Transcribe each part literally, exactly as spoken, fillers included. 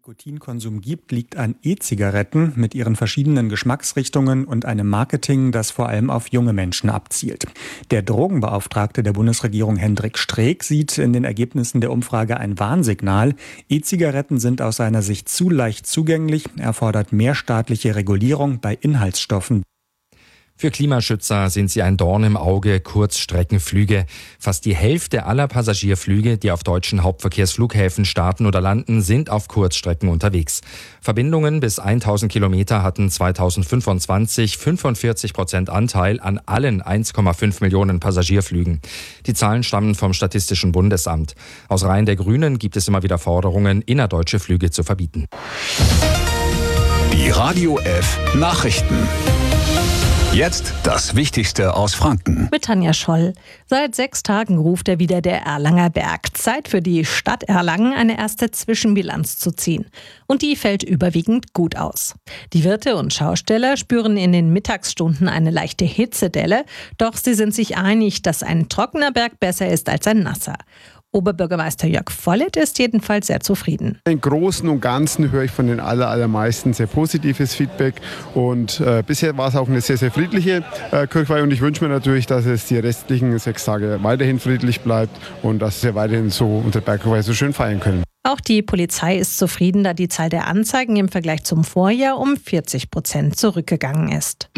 Nikotinkonsum gibt, liegt an E-Zigaretten mit ihren verschiedenen Geschmacksrichtungen und einem Marketing, das vor allem auf junge Menschen abzielt. Der Drogenbeauftragte der Bundesregierung Hendrik Streeck sieht in den Ergebnissen der Umfrage ein Warnsignal. E-Zigaretten sind aus seiner Sicht zu leicht zugänglich. Er fordert mehr staatliche Regulierung bei Inhaltsstoffen. Für Klimaschützer sind sie ein Dorn im Auge, Kurzstreckenflüge. Fast die Hälfte aller Passagierflüge, die auf deutschen Hauptverkehrsflughäfen starten oder landen, sind auf Kurzstrecken unterwegs. Verbindungen bis tausend Kilometer hatten zweitausendfünfundzwanzig fünfundvierzig Prozent Anteil an allen eins Komma fünf Millionen Passagierflügen. Die Zahlen stammen vom Statistischen Bundesamt. Aus Reihen der Grünen gibt es immer wieder Forderungen, innerdeutsche Flüge zu verbieten. Die Radio F Nachrichten. Jetzt das Wichtigste aus Franken. Mit Tanja Scholl. Seit sechs Tagen ruft er wieder der Erlanger Berg. Zeit für die Stadt Erlangen, eine erste Zwischenbilanz zu ziehen. Und die fällt überwiegend gut aus. Die Wirte und Schausteller spüren in den Mittagsstunden eine leichte Hitzedelle. Doch sie sind sich einig, dass ein trockener Berg besser ist als ein nasser. Oberbürgermeister Jörg Vollert ist jedenfalls sehr zufrieden. Im Großen und Ganzen höre ich von den aller, allermeisten sehr positives Feedback. Und äh, bisher war es auch eine sehr, sehr friedliche äh, Kirchweih. Und ich wünsche mir natürlich, dass es die restlichen sechs Tage weiterhin friedlich bleibt und dass wir weiterhin so unsere Bergkirchweih so schön feiern können. Auch die Polizei ist zufrieden, da die Zahl der Anzeigen im Vergleich zum Vorjahr um vierzig Prozent zurückgegangen ist.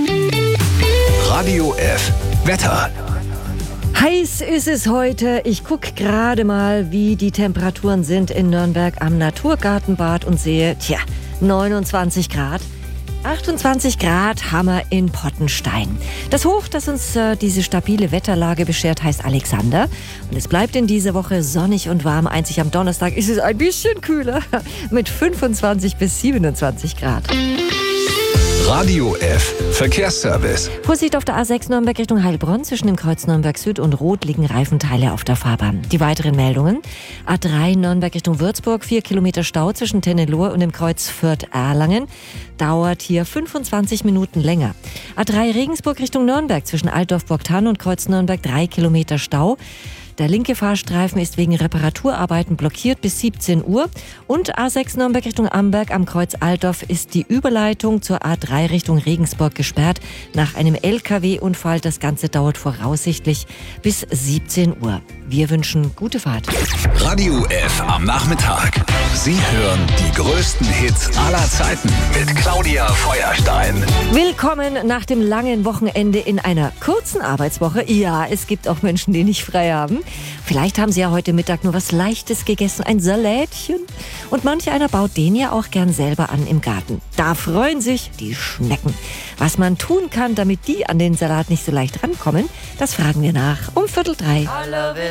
Radio F Wetter. Heiß ist es heute. Ich gucke gerade mal, wie die Temperaturen sind in Nürnberg am Naturgartenbad und sehe, tja, neunundzwanzig Grad. achtundzwanzig Grad haben wir in Pottenstein. Das Hoch, das uns äh, diese stabile Wetterlage beschert, heißt Alexander. Und es bleibt in dieser Woche sonnig und warm. Einzig am Donnerstag ist es ein bisschen kühler mit fünfundzwanzig bis siebenundzwanzig Grad. Radio F Verkehrsservice. Vorsicht auf der A sechs Nürnberg Richtung Heilbronn. Zwischen dem Kreuz Nürnberg Süd und Rot liegen Reifenteile auf der Fahrbahn. Die weiteren Meldungen. A drei Nürnberg Richtung Würzburg. Vier Kilometer Stau zwischen Tennelohe und dem Kreuz Fürth-Erlangen. Dauert hier fünfundzwanzig Minuten länger. A drei Regensburg Richtung Nürnberg. Zwischen Altdorf-Burgthann und Kreuz Nürnberg. Drei Kilometer Stau. Der linke Fahrstreifen ist wegen Reparaturarbeiten blockiert bis siebzehn Uhr. Und A sechs Nürnberg Richtung Amberg am Kreuz Altdorf ist die Überleitung zur A drei Richtung Regensburg gesperrt nach einem L K W-Unfall. Das Ganze dauert voraussichtlich bis siebzehn Uhr. Wir wünschen gute Fahrt. Radio F am Nachmittag. Sie hören die größten Hits aller Zeiten mit Claudia Feuerstein. Willkommen nach dem langen Wochenende in einer kurzen Arbeitswoche. Ja, es gibt auch Menschen, die nicht frei haben. Vielleicht haben Sie ja heute Mittag nur was Leichtes gegessen, ein Salätchen. Und manch einer baut den ja auch gern selber an im Garten. Da freuen sich die Schnecken. Was man tun kann, damit die an den Salat nicht so leicht rankommen, das fragen wir nach um Viertel drei.